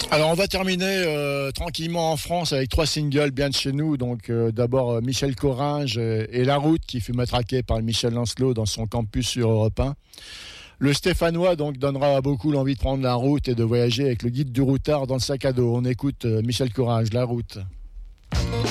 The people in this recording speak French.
Alors on va terminer tranquillement en France avec 3 singles bien de chez nous. Donc d'abord Michel Coringe et La Route qui fut matraqué par Michel Lancelot dans son campus sur Europe 1. Le Stéphanois donc donnera à beaucoup l'envie de prendre la route et de voyager avec le guide du routard dans le sac à dos. On écoute Michel Coringe, La Route.